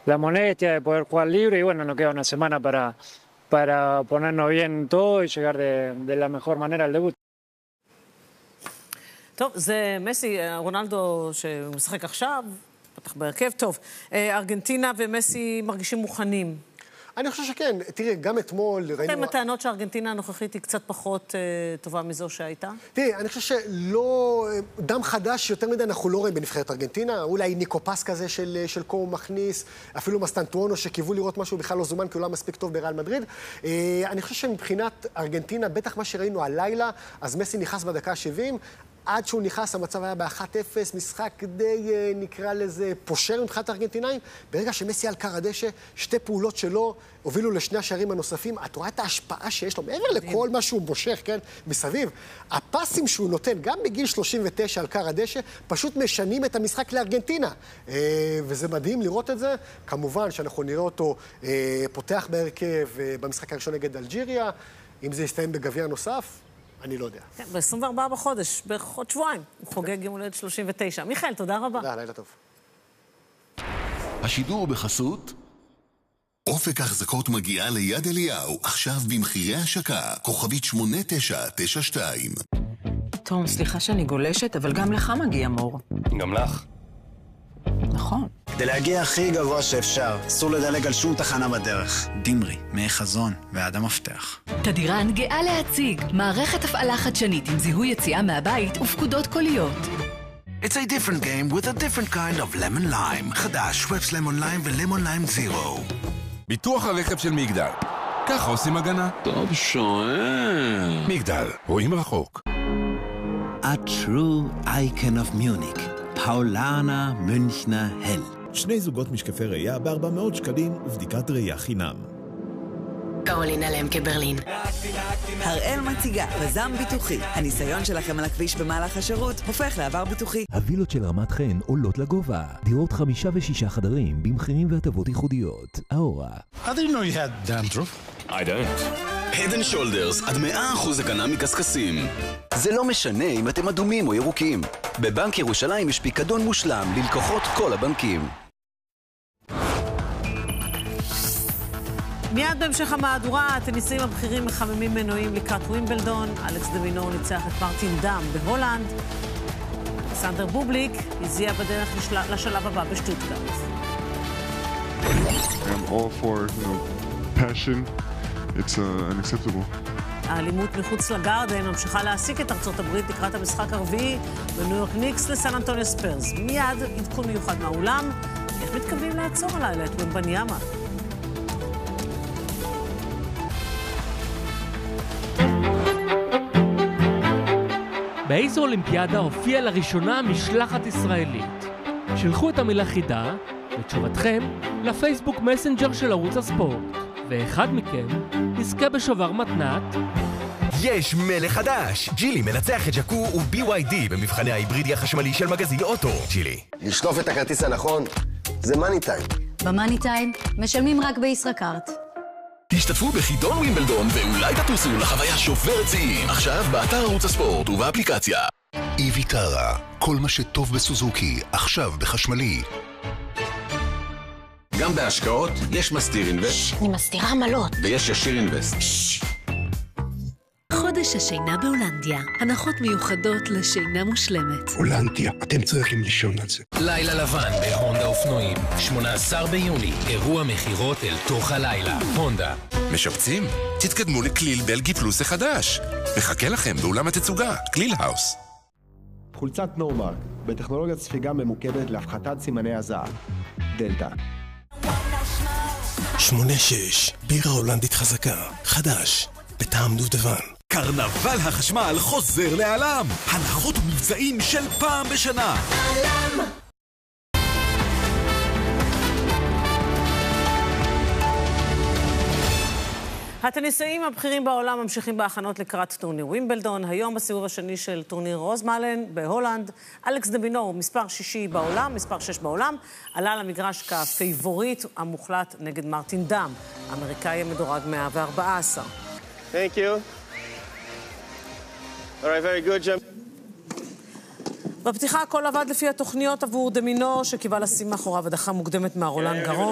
la molestia de poder jugar libre y bueno, nos queda una semana para ponernos bien todo y llegar de la mejor manera al debut. טוב, זה מסי, רונלדו שמשחק עכשיו, פתח בהרכב טוב. ארגנטינה ומסי מרגישים מוכנים. אני חושב שכן. תראי, גם אתמול ראינו... אתם הטענות שהארגנטינה הנוכחית היא קצת פחות טובה מזו שהייתה? תראי, אני חושב שלא... דם חדש יותר מדי אנחנו לא רואים בנבחרת ארגנטינה. אולי ניקו פס כזה של קור מכניס, אפילו מסטנטואנו שקיוו לראות משהו בכלל לא זומן, כי הוא לא מספיק טוב בריאל מדריד. אני חושב שמבחינת ארגנטינה, בטח מה שראינו הלילה, אז מסי נכנס בדקה ה-70, עד שהוא נכנס, המצב היה ב-1-0, משחק די, נקרא לזה, פושר מבחינת הארגנטינאים. ברגע שמסי על קר הדשא, שתי פעולות שלו הובילו לשני השערים הנוספים. את רואה את ההשפעה שיש לו, מעבר לכל מה שהוא מושך, כן, מסביב. הפסים שהוא נותן, גם בגיל 39 על קר הדשא, פשוט משנים את המשחק לארגנטינה. וזה מדהים לראות את זה. כמובן שאנחנו נראה אותו פותח בהרכב במשחק הראשון נגד אלג'יריה. אם זה יסתיים בגביע נוסף, אני לא יודע. כן, ב-24 בחודש, בערך עוד שבועיים. הוא חוגג יום הולדת 39. מיכאל, תודה רבה. תודה, לילה טוב. השידור בחסות אופק החזקות מגיעה ליד אליהו, עכשיו במחירי השקה, כוכבית 8992. תום, סליחה שאני גולשת, אבל גם לך מגיע מור. גם לך? נכון. כדי להגיע הכי גבוה שאפשר, אסור לדלג על שום תחנה בדרך. דמרי, מי חזון ועד המפתח. תדירן גאה להציג מערכת הפעלה חדשנית עם זיהוי יציאה מהבית ופקודות קוליות. It's a different game with a different kind of lemon lime. חדש, שוואפס למון ליים ולמון ליים זירו. ביטוח הרכב של מגדל. ככה עושים הגנה. טוב שואל. מגדל, רואים רחוק. A true icon of Munich. פאולנה מünchner הל. 2 זוגות משקפי ראייה ב-400 שקלים ובדיקת ראייה חינם. קרולינה למקה ברלין. הראל מציגה פזם ביטוחי. הניסיון שלכם על הכביש במהלך השירות הופך לעבר ביטוחי. הווילות של רמת חן עולות לגובה. דירות 5 ו6 חדרים במחירים והטבות ייחודיות. אורה. I didn't know you had dandruff. I don't. Head and Shoulders עד 100% הגנה מקסקסים. זה לא משנה אם אתם אדומים או ירוקים. בבנק ירושלים יש פיקדון מושלם ללקוחות כל הבנקים. מיד בהמשך המהדורה, הטניסאים הבכירים מחממים מנועים לקראת ווימבלדון. אלכס דה מינור ניצח את מרטין דאם בהולנד. סנדר בובליק הזיע בדרך לשלב הבא בשטוטגרט. I'm all for, passion. It's unacceptable. האלימות מחוץ לגארדן ממשיכה להעסיק את ארצות הברית לקראת המשחק הרביעי בניו יורק ניקס לסן אנטוניו ספרס. מיד עדכון מיוחד מהאולם. איך מתכוונים לעצור הלילה את ומבניאמה? באיזו אולימפיאדה הופיעה לראשונה משלחת ישראלית? שלחו את המילה חידה ותשובתכם לפייסבוק מסנג'ר של ערוץ הספורט, ואחד מכם יזכה בשובר מתנת. יש מלך חדש! ג'ילי מנצח את ג'קו ו-BYD במבחני ההיברידי החשמלי של מגזין אוטו. ג'ילי. לשלוף את הכרטיס הנכון זה מאני טיים. במאני טיים משלמים רק בישראכרט. השתתפו בחידון ווימבלדון ואולי תטוסו לחוויה שוברת שיאים. עכשיו באתר ערוץ הספורט ובאפליקציה. איביטרה, כל מה שטוב בסוזוקי, עכשיו בחשמלי. גם בהשקעות יש מסתיר אינבסט. אני מסתירה עמלות. ויש ישיר אינבסט. חודש השינה בהולנדיה. הנחות מיוחדות לשינה מושלמת. הולנדיה, אתם צריכים לישון על זה. לילה לבן בהונדה אופנועים. 18 ביוני, אירוע מחירות אל תוך הלילה. הונדה. משפצים? תתקדמו לכליל בלגי פלוס החדש. מחכה לכם באולם התצוגה, כליל האוס. חולצת נורמרק, בטכנולוגיית ספיגה ממוקדת להפחתת סימני הזהב. דלטה. 8-6, בירה הולנדית חזקה, חדש, בטעם דובדבן. קרנבל החשמל חוזר לעלם. הנחות ומבצעים של פעם בשנה. עלם. הטניסאים הבכירים בעולם ממשיכים בהכנות לקראת טורניר ווימבלדון. היום בסיבוב השני של טורניר רוזמלן בהולנד. אלכס דה מינור, מספר 6 בעולם, מספר 6 בעולם, עלה למגרש כפייבוריט המוחלט נגד מרטין דאם, האמריקאי המדורג 114. Thank you. All right, very good, Jim. בפתיחה הכל עבד לפי התוכניות עבור דה מינור, שקיבל לשים מאחוריו הדחה מוקדמת מהרולנד גרון.